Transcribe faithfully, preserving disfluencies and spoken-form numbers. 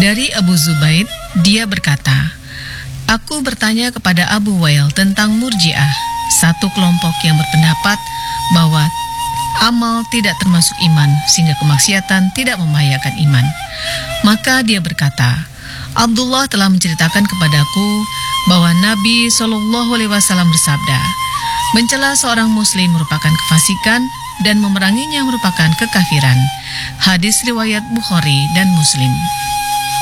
Dari Abu Zubaid, dia berkata, "Aku bertanya kepada Abu Wail tentang Murji'ah, satu kelompok yang berpendapat bahwa amal tidak termasuk iman, sehingga kemaksiatan tidak membahayakan iman. Maka dia berkata, Abdullah telah menceritakan kepadaku bahwa Nabi shallallahu alaihi wasallam bersabda, mencela seorang muslim merupakan kefasikan dan memeranginya merupakan kekafiran. Hadis riwayat Bukhari dan Muslim.